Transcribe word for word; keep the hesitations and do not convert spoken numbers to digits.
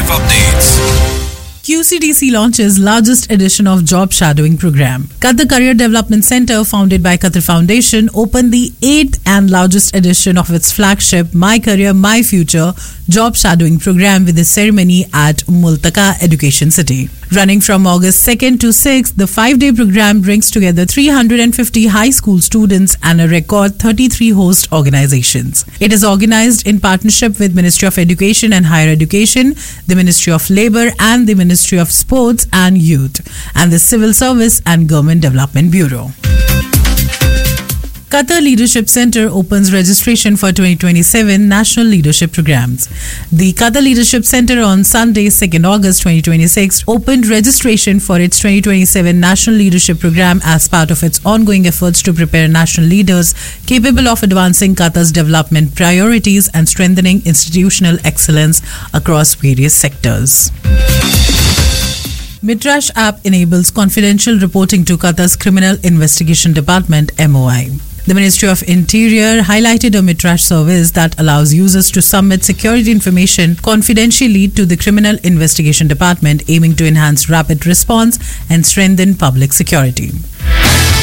exclusive updates. Q C D C launches largest edition of job shadowing program. Qatar Career Development Center, founded by Qatar Foundation, opened the eighth and largest edition of its flagship My Career, My Future job shadowing program with a ceremony at Multaka Education City. Running from August second to sixth, the five-day program brings together three hundred fifty high school students and a record thirty-three host organizations. It is organized in partnership with Ministry of Education and Higher Education, the Ministry of Labour and the Ministry of Sports and Youth, and the Civil Service and Government Development Bureau. Qatar Leadership Center opens registration for twenty twenty-seven National Leadership Programs. The Qatar Leadership Center on Sunday, second August twenty twenty-six, opened registration for its twenty twenty-seven National Leadership Program as part of its ongoing efforts to prepare national leaders capable of advancing Qatar's development priorities and strengthening institutional excellence across various sectors. Mitrash app enables confidential reporting to Qatar's Criminal Investigation Department M O I. The Ministry of Interior highlighted a Mitrash service that allows users to submit security information confidentially to the Criminal Investigation Department, aiming to enhance rapid response and strengthen public security.